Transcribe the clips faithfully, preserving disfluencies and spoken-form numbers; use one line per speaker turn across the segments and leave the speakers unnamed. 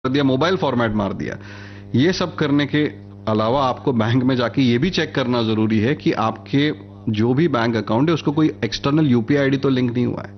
कर दिया, mobile format मार दिया। ये सब करने के अलावा आपको बैंक में जाके ये भी चेक करना जरूरी है कि आपके जो भी बैंक अकाउंट है उसको कोई एक्सटर्नल यूपीआई आईडी तो लिंक नहीं हुआ है।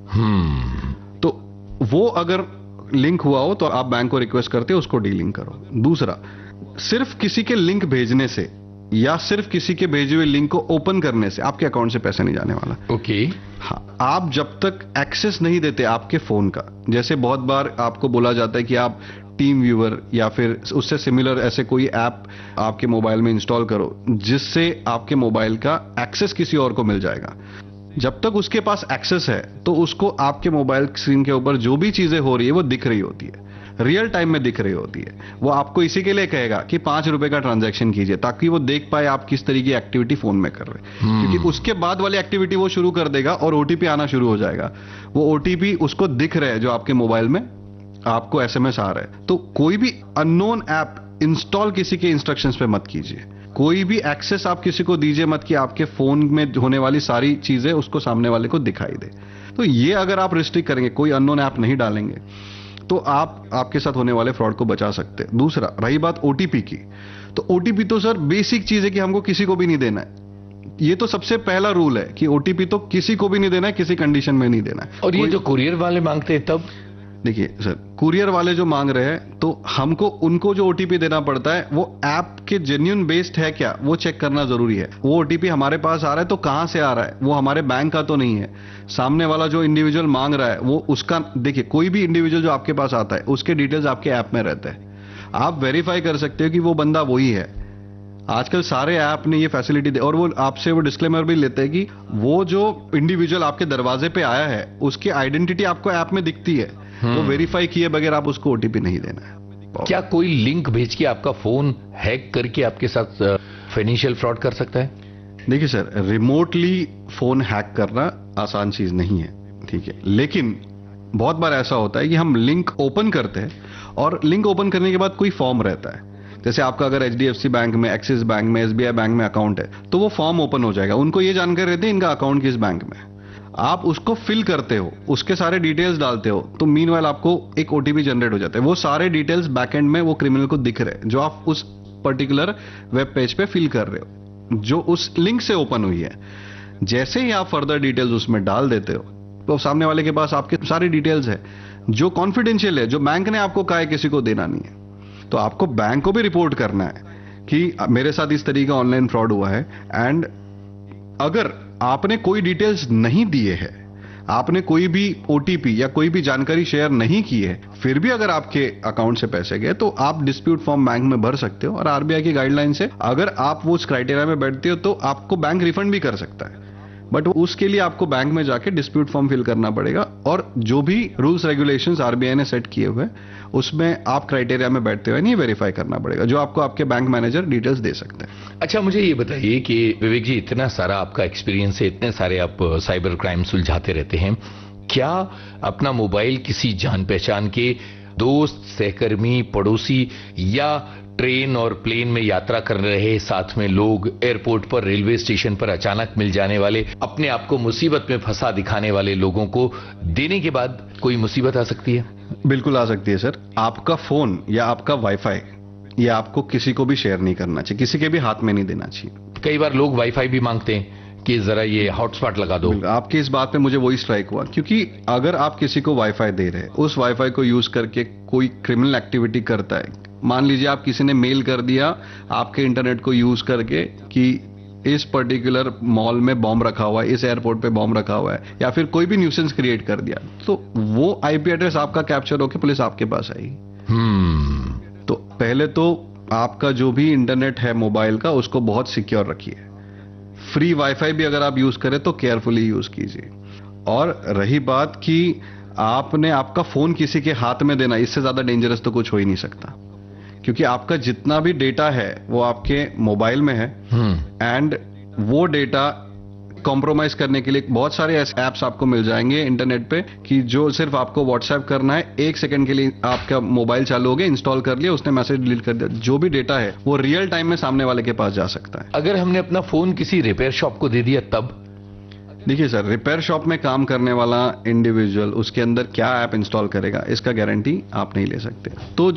हम्म
तो वो अगर लिंक हुआ हो तो आप बैंक को रिक्वेस्ट करते हो उसको डीलिंग करो। दूसरा, सिर्फ किसी के लिंक भेजने से या सिर्फ किसी के भेजे हुए लिंक को ओपन करने से आपके अकाउंट से पैसा नहीं जाने वाला।
ओके
हाँ, आप जब तक एक्सेस नहीं देते आपके फोन का, जैसे बहुत बार आपको बोला जाता है कि आप टीम व्यूअर या फिर उससे सिमिलर ऐसे कोई ऐप आपके मोबाइल में इंस्टॉल करो जिससे आपके मोबाइल का एक्सेस किसी और को मिल जाएगा। जब तक उसके पास एक्सेस है तो उसको आपके मोबाइल स्क्रीन के ऊपर जो भी चीजें हो रही है वो दिख रही होती है, रियल टाइम में दिख रही होती है। वो आपको इसी के लिए कहेगा कि पांच रुपए का ट्रांजैक्शन कीजिए ताकि वो देख पाए आप किस तरीके की एक्टिविटी फोन में कर रहे हैं। क्योंकि उसके बाद वाली एक्टिविटी वो शुरू कर देगा और ओटीपी आना शुरू हो जाएगा। वो ओटीपी उसको दिख रहा है जो आपके मोबाइल में आपको एसएमएस आ रहा है। तो कोई भी अननोन ऐप इंस्टॉल किसी के इंस्ट्रक्शंस पे मत कीजिए। कोई भी एक्सेस आप किसी को दीजिए मत कि आपके फोन में होने वाली सारी चीजें उसको सामने वाले को दिखाई दे। तो ये अगर आप रिस्ट्रिक्ट करेंगे, कोई अननोन ऐप नहीं डालेंगे, तो आप आपके साथ होने वाले फ्रॉड को बचा सकते हैं। दूसरा, रही बात ओटीपी की, तो ओटीपी तो सर बेसिक चीज है कि हमको किसी को भी नहीं देना है। ये तो सबसे पहला रूल है कि ओटीपी तो किसी को भी नहीं देना है, किसी कंडीशन में नहीं देना है।
और ये जो कुरियर वाले मांगते हैं तब
देखिए सर, कुरियर वाले जो मांग रहे हैं तो हमको उनको जो ओटीपी देना पड़ता है वो ऐप के जेन्युइन बेस्ड है क्या, वो चेक करना जरूरी है। वो ओटीपी हमारे पास आ रहा है तो कहां से आ रहा है, वो हमारे बैंक का तो नहीं है। सामने वाला जो इंडिविजुअल मांग रहा है वो उसका, देखिए कोई भी इंडिविजुअल जो आपके पास आता है उसके डिटेल्स आपके ऐप में रहते हैं। आप वेरीफाई कर सकते हो कि वो बंदा वही है। आजकल सारे ऐप ने ये फैसिलिटी दे और वो आपसे वो डिस्क्लेमर भी लेते हैं कि वो जो इंडिविजुअल आपके दरवाजे पे आया है उसकी आइडेंटिटी आपको ऐप में दिखती है। वो वेरीफाई किए बगैर आप उसको ओटीपी नहीं देना है।
क्या कोई लिंक भेज के आपका फोन हैक करके आपके साथ फाइनेंशियल फ्रॉड कर सकता है?
देखिए सर, रिमोटली फोन हैक करना आसान चीज नहीं है, ठीक है, लेकिन बहुत बार ऐसा होता है कि हम लिंक ओपन करते हैं और लिंक ओपन करने के बाद कोई फॉर्म रहता है। जैसे आपका अगर एचडीएफसी बैंक में, एक्सिस बैंक में, एसबीआई बैंक में अकाउंट है तो वो फॉर्म ओपन हो जाएगा। उनको ये जानकारी रहती है इनका अकाउंट किस बैंक में। आप उसको फिल करते हो, उसके सारे डिटेल्स डालते हो, तो मीनवाइल आपको एक ओटीपी जनरेट हो जाता है। वो सारे डिटेल्स बैकएंड में वो क्रिमिनल को दिख रहे हैं जो आप उस पर्टिकुलर वेब पेज पे फिल कर रहे हो, जो उस लिंक से ओपन हुई है। जैसे ही आप फर्दर डिटेल्स उसमें डाल देते हो तो सामने वाले के पास आपके सारी डिटेल्स है जो कॉन्फिडेंशियल है, जो बैंक ने आपको कहा है किसी को देना नहीं है। तो आपको बैंक को भी रिपोर्ट करना है कि मेरे साथ इस तरीके का ऑनलाइन फ्रॉड हुआ है। एंड अगर आपने कोई डिटेल्स नहीं दिए हैं, आपने कोई भी ओटीपी या कोई भी जानकारी शेयर नहीं की है, फिर भी अगर आपके अकाउंट से पैसे गए तो आप डिस्प्यूट फॉर्म बैंक में भर सकते हो और आरबीआई की गाइडलाइन से अगर आप वो उस क्राइटेरिया में बैठते हो तो आपको बैंक रिफंड भी कर सकता है। बट उसके लिए आपको बैंक में जाके डिस्प्यूट फॉर्म फिल करना पड़ेगा और जो भी रूल्स रेगुलेशंस आरबीआई ने सेट किए हुए उसमें आप क्राइटेरिया में बैठते हुए नहीं वेरीफाई करना पड़ेगा, जो आपको आपके बैंक मैनेजर डिटेल्स दे सकते हैं।
अच्छा, मुझे ये बताइए कि विवेक जी, इतना सारा आपका एक्सपीरियंस है, इतने सारे आप साइबर क्राइम सुलझाते रहते हैं, क्या अपना मोबाइल किसी जान पहचान के दोस्त, सहकर्मी, पड़ोसी या ट्रेन और प्लेन में यात्रा कर रहे साथ में लोग, एयरपोर्ट पर, रेलवे स्टेशन पर अचानक मिल जाने वाले, अपने आप को मुसीबत में फंसा दिखाने वाले लोगों को देने के बाद कोई मुसीबत आ सकती है?
बिल्कुल आ सकती है सर। आपका फोन या आपका वाईफाई या आपको किसी को भी शेयर नहीं करना चाहिए, किसी के भी हाथ में नहीं देना चाहिए।
कई बार लोग वाईफाई भी मांगते हैं कि जरा ये हॉटस्पॉट लगा दो।
आपकी इस बात पे मुझे वही स्ट्राइक हुआ, क्योंकि अगर आप किसी को वाईफाई दे रहे हैं, उस वाईफाई को यूज करके कोई क्रिमिनल एक्टिविटी करता है, मान लीजिए आप किसी ने मेल कर दिया आपके इंटरनेट को यूज करके कि इस पर्टिकुलर मॉल में बॉम्ब रखा हुआ है, इस एयरपोर्ट पे बॉम्ब रखा हुआ है, या फिर कोई भी न्यूसेंस क्रिएट कर दिया, तो वो आईपी एड्रेस आपका कैप्चर होकर पुलिस आपके पास आई।
हम्म
तो पहले तो आपका जो भी इंटरनेट है मोबाइल का उसको बहुत सिक्योर रखिए। फ्री वाईफाई भी अगर आप यूज करें तो केयरफुली यूज कीजिए। और रही बात कि आपने आपका फोन किसी के हाथ में देना, इससे ज्यादा डेंजरस तो कुछ हो ही नहीं सकता, क्योंकि आपका जितना भी डेटा है वो आपके मोबाइल में है एंड वो डेटा कॉम्प्रोमाइज करने के लिए बहुत सारे ऐसे ऐप्स आपको मिल जाएंगे इंटरनेट पे कि जो सिर्फ आपको व्हाट्सएप करना है, एक सेकंड के लिए आपका मोबाइल चालू हो गया, इंस्टॉल कर लिया, उसने मैसेज डिलीट कर दिया। जो भी डेटा है वो रियल टाइम में सामने वाले के पास जा सकता है।
अगर हमने अपना फोन किसी रिपेयर शॉप को दे दिया तब?
देखिए सर, रिपेयर शॉप में काम करने वाला इंडिविजुअल उसके अंदर क्या ऐप इंस्टॉल करेगा इसका गारंटी आप नहीं ले सकते। तो